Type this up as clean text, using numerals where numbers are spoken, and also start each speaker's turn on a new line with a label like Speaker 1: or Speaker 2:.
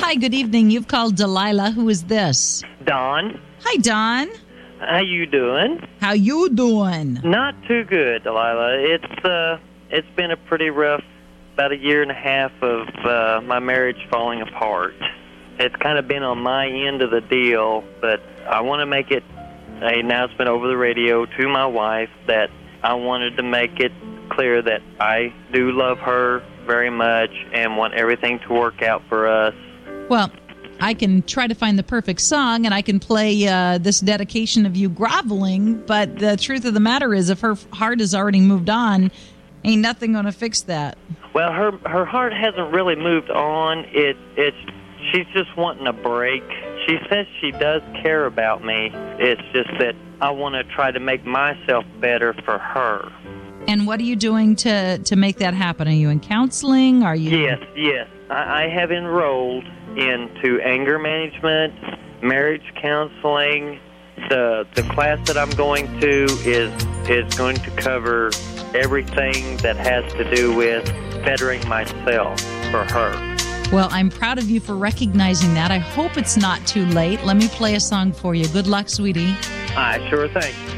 Speaker 1: Hi, good evening. You've called Delilah. Who is this?
Speaker 2: Don.
Speaker 1: Hi, Don.
Speaker 2: How you doing?
Speaker 1: How you doing?
Speaker 2: Not too good, Delilah. It's been a pretty rough, about a year and a half of my marriage falling apart. It's kind of been on my end of the deal, but I want to make it an announcement over the radio to my wife that I wanted to make it clear that I do love her very much and want everything to work out for us.
Speaker 1: Well, I can try to find the perfect song, and I can play this dedication of you groveling, but the truth of the matter is if her heart has already moved on, ain't nothing going to fix that.
Speaker 2: Well, her heart hasn't really moved on. She's just wanting a break. She says she does care about me. It's just that I want to try to make myself better for her.
Speaker 1: And what are you doing to make that happen? Are you in counseling? Are you?
Speaker 2: Yes. I have enrolled into anger management, marriage counseling. The class that I'm going to is going to cover everything that has to do with bettering myself for her.
Speaker 1: Well, I'm proud of you for recognizing that. I hope it's not too late. Let me play a song for you. Good luck, sweetie.
Speaker 2: Sure thing.